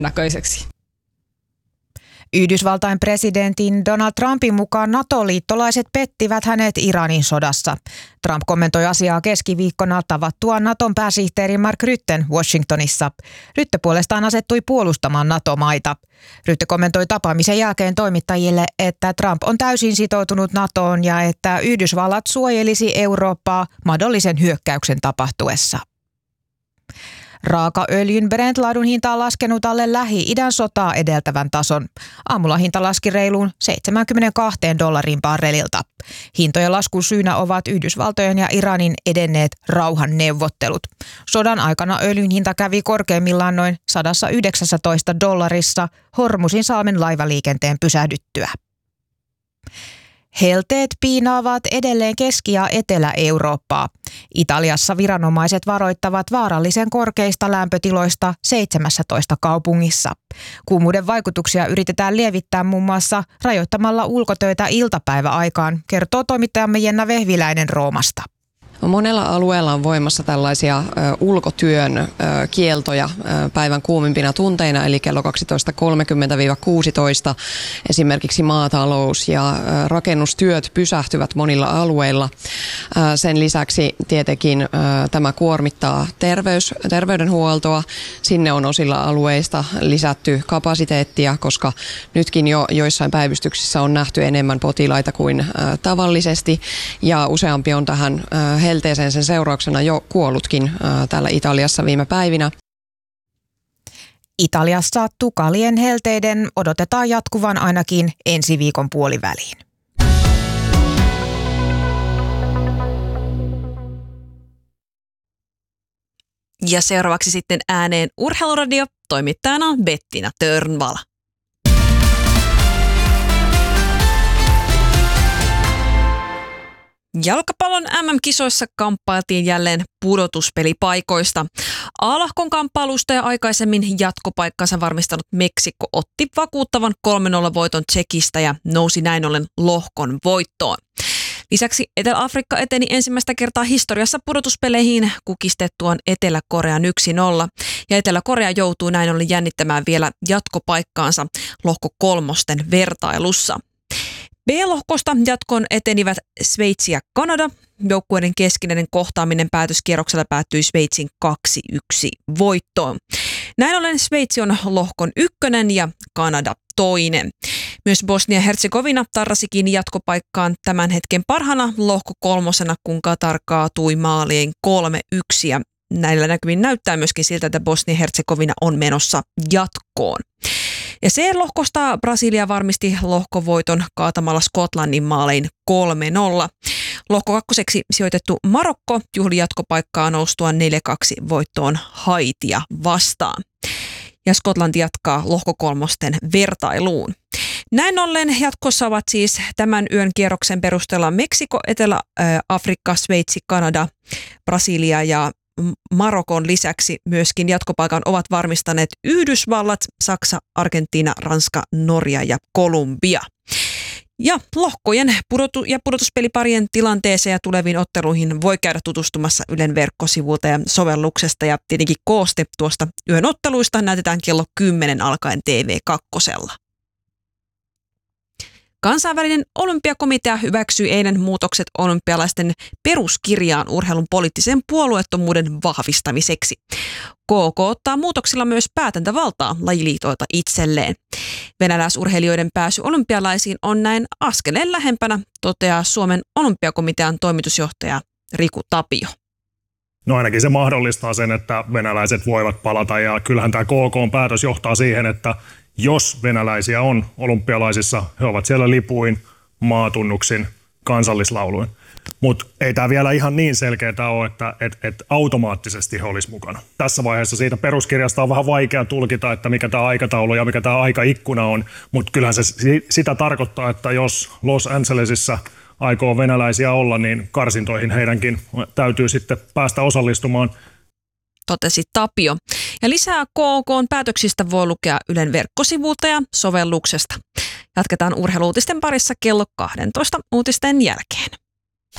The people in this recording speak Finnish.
näköiseksi. Yhdysvaltain presidentin Donald Trumpin mukaan NATO-liittolaiset pettivät hänet Iranin sodassa. Trump kommentoi asiaa keskiviikkona tavattuaan Naton pääsihteeri Mark Rutten Washingtonissa. Rutte puolestaan asettui puolustamaan NATO-maita. Rutte kommentoi tapaamisen jälkeen toimittajille, että Trump on täysin sitoutunut NATOon ja että Yhdysvallat suojelisi Eurooppaa mahdollisen hyökkäyksen tapahtuessa. Raakaöljyn Brent-laadun hinta on laskenut alle Lähi-idän sotaa edeltävän tason. Aamulla hinta laski reiluun $72 barrelilta. Hintojen laskun syynä ovat Yhdysvaltojen ja Iranin edenneet rauhanneuvottelut. Sodan aikana öljyn hinta kävi korkeimmillaan noin $119 Hormusin salmen laivaliikenteen pysähdyttyä. Helteet piinaavat edelleen Keski- ja Etelä-Eurooppaa. Italiassa viranomaiset varoittavat vaarallisen korkeista lämpötiloista 17 kaupungissa. Kuumuuden vaikutuksia yritetään lievittää muun muassa rajoittamalla ulkotöitä iltapäiväaikaan, kertoo toimittajamme Jenna Vehviläinen Roomasta. Monella alueella on voimassa tällaisia ulkotyön kieltoja päivän kuumimpina tunteina, eli kello 12.30–16. Esimerkiksi maatalous ja rakennustyöt pysähtyvät monilla alueilla. Sen lisäksi tietenkin tämä kuormittaa terveydenhuoltoa. Sinne on osilla alueista lisätty kapasiteettia, koska nytkin jo joissain päivystyksissä on nähty enemmän potilaita kuin tavallisesti, ja useampi on tähän helteeseen sen seurauksena jo kuollutkin täällä Italiassa viime päivinä. Italiassa tukalien helteiden odotetaan jatkuvan ainakin ensi viikon puoliväliin. Ja seuraavaksi sitten ääneen Urheiluradio, toimittajana Bettina Törnvala. Jalkapallon MM-kisoissa kamppailtiin jälleen pudotuspelipaikoista. A-lohkon kamppailusta ja aikaisemmin jatkopaikkansa varmistanut Meksiko otti vakuuttavan 3-0 voiton Tšekistä ja nousi näin ollen lohkon voittoon. Lisäksi Etelä-Afrikka eteni ensimmäistä kertaa historiassa pudotuspeleihin kukistettuaan Etelä-Korean 1-0. Ja Etelä-Korea joutuu näin ollen jännittämään vielä jatkopaikkaansa lohko kolmosten vertailussa. B-lohkosta jatkoon etenivät Sveitsi ja Kanada. Joukkueiden keskinäinen kohtaaminen päätöskierroksella päättyi Sveitsin 2-1 voittoon. Näin ollen Sveitsi on lohkon ykkönen ja Kanada toinen. Myös Bosnia-Herzegovina tarrasikin jatkopaikkaan tämän hetken parhana lohko kolmosena, kun Katar kaatui maaliin 3-1. Ja näillä näkymin näyttää myöskin siltä, että Bosnia-Herzegovina on menossa jatkoon. Ja C-lohkosta Brasilia varmisti lohkovoiton kaatamalla Skotlannin maalein 3-0. Lohko kakkoseksi sijoitettu Marokko juhli jatkopaikkaa noustuaan 4-2 voittoon Haitia vastaan. Ja Skotlanti jatkaa lohko kolmosten vertailuun. Näin ollen jatkossa ovat siis tämän yön kierroksen perusteella Meksiko, Etelä-Afrikka, Sveitsi, Kanada, Brasilia ja Marokon lisäksi myöskin jatkopaikan ovat varmistaneet Yhdysvallat, Saksa, Argentiina, Ranska, Norja ja Kolumbia. Ja lohkojen pudotuspeliparien tilanteeseen ja tuleviin otteluihin voi käydä tutustumassa Ylen verkkosivulta ja sovelluksesta, ja tietenkin kooste tuosta yön otteluista näytetään kello 10 alkaen TV2. Kansainvälinen olympiakomitea hyväksyi eilen muutokset olympialaisten peruskirjaan urheilun poliittisen puolueettomuuden vahvistamiseksi. KK ottaa muutoksilla myös päätäntävaltaa lajiliitoilta itselleen. Venäläisurheilijoiden pääsy olympialaisiin on näin askeleen lähempänä, toteaa Suomen olympiakomitean toimitusjohtaja Riku Tapio. No ainakin se mahdollistaa sen, että venäläiset voivat palata, ja kyllähän tämä KK-päätös johtaa siihen, että jos venäläisiä on olympialaisissa, he ovat siellä lipuin, maatunnuksin, kansallislauluin. Mutta ei tämä vielä ihan niin selkeää ole, että automaattisesti he olisi mukana. Tässä vaiheessa siitä peruskirjasta on vähän vaikea tulkita, että mikä tämä aikataulu ja mikä tämä aikaikkuna on. Mutta kyllähän se sitä tarkoittaa, että jos Los Angelesissa aikoo venäläisiä olla, niin karsintoihin heidänkin täytyy sitten päästä osallistumaan. Totesi Tapio. Ja lisää KK:n päätöksistä voi lukea Ylen verkkosivulta ja sovelluksesta. Jatketaan urheiluutisten parissa kello 12 uutisten jälkeen.